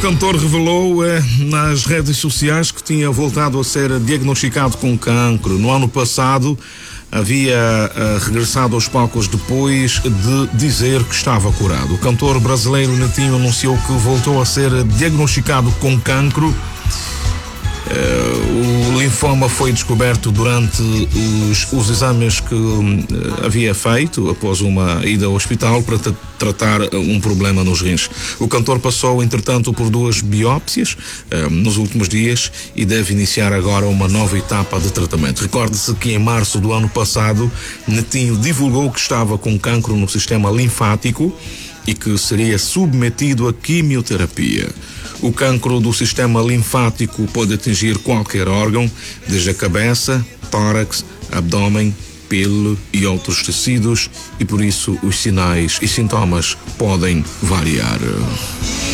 cantor revelou nas redes sociais que tinha voltado a ser diagnosticado com cancro. No ano passado havia regressado aos palcos depois de dizer que estava curado. O cantor brasileiro Netinho anunciou que voltou a ser diagnosticado com cancro. O linfoma foi descoberto durante os exames que havia feito após uma ida ao hospital para tratar um problema nos rins. O cantor passou, entretanto, por 2 biópsias nos últimos dias e deve iniciar agora uma nova etapa de tratamento. Recorde-se que em março do ano passado, Netinho divulgou que estava com cancro no sistema linfático e que seria submetido a quimioterapia. O cancro do sistema linfático pode atingir qualquer órgão, desde a cabeça, tórax, abdômen, pele e outros tecidos, e por isso os sinais e sintomas podem variar.